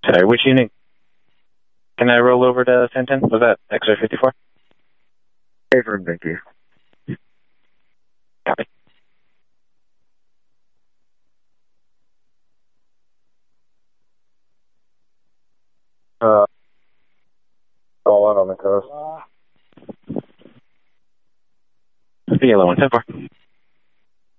Sorry, which unit? Can I roll over to 1010? Was that X-ray 54? Affirm, thank you. Copy. All out on the coast. The yellow 110-4.